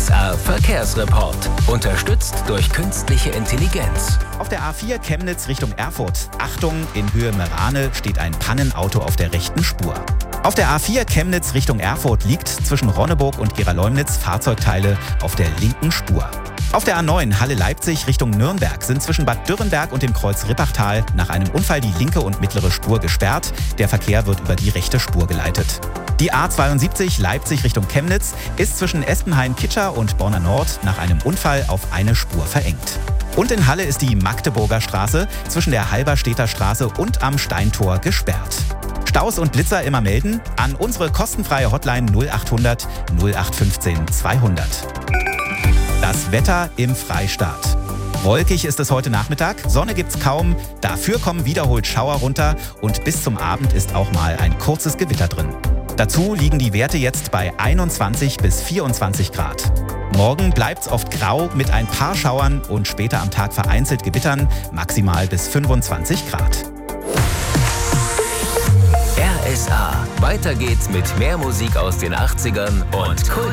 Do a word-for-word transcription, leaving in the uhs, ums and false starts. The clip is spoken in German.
S R Verkehrsreport. Unterstützt durch künstliche Intelligenz. Auf der A vier Chemnitz Richtung Erfurt. Achtung, in Höhe Merane steht ein Pannenauto auf der rechten Spur. Auf der A vier Chemnitz Richtung Erfurt liegt zwischen Ronneburg und Gera-Leumnitz Fahrzeugteile auf der linken Spur. Auf der A neun Halle-Leipzig Richtung Nürnberg sind zwischen Bad Dürrenberg und dem Kreuz Rippachtal nach einem Unfall die linke und mittlere Spur gesperrt. Der Verkehr wird über die rechte Spur geleitet. Die A zweiundsiebzig Leipzig Richtung Chemnitz ist zwischen Espenhain-Kitscher und Borna Nord nach einem Unfall auf eine Spur verengt. Und in Halle ist die Magdeburger Straße zwischen der Halberstädter Straße und am Steintor gesperrt. Staus und Blitzer immer melden an unsere kostenfreie Hotline null achthundert null acht fünfzehn zweihundert. Das Wetter im Freistaat. Wolkig ist es heute Nachmittag, Sonne gibt's kaum, dafür kommen wiederholt Schauer runter und bis zum Abend ist auch mal ein kurzes Gewitter drin. Dazu liegen die Werte jetzt bei einundzwanzig bis vierundzwanzig Grad. Morgen bleibt's oft grau mit ein paar Schauern und später am Tag vereinzelt Gewittern, maximal bis fünfundzwanzig Grad. R S A. Weiter geht's mit mehr Musik aus den achtzigern und Kult.